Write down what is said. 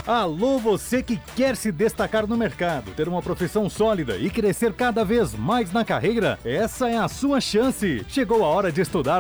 Alô, você que quer se destacar no mercado, ter uma profissão sólida e crescer cada vez mais na carreira? Essa é a sua chance. Chegou a hora de estudar